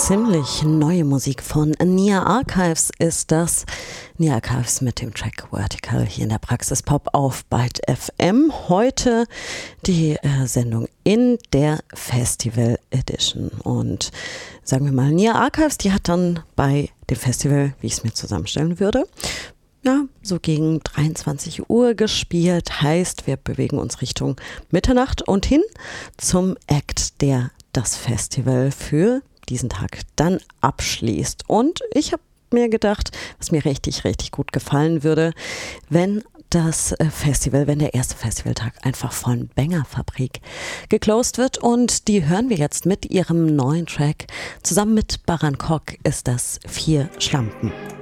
Ziemlich neue Musik von Nia Archives ist das. Nia Archives mit dem Track Vertical hier in der Praxis Pop auf Byte FM. Heute die Sendung in der Festival Edition. Und sagen wir mal, Nia Archives, die hat dann bei dem Festival, wie ich es mir zusammenstellen würde, ja, so gegen 23 Uhr gespielt. Heißt, wir bewegen uns Richtung Mitternacht und hin zum Act, der das Festival für diesen Tag dann abschließt. Und ich habe mir gedacht, was mir richtig, richtig gut gefallen würde, wenn das Festival, wenn der erste Festivaltag einfach von Banger Fabrik geclosed wird. Und die hören wir jetzt mit ihrem neuen Track. Zusammen mit Baran Kok ist das 4 Schlampen.